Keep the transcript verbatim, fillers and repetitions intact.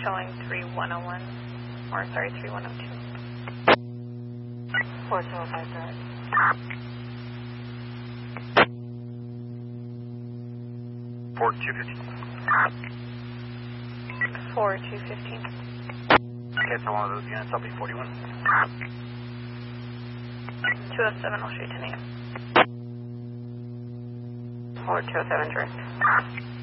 showing three one oh one, or sorry, three one oh two. four two oh five, correct. four two fifteen. four two fifteen. Cancel one of those units, I'll be forty-one. two oh seven, I'll shoot ten a m. four two oh seven, direct.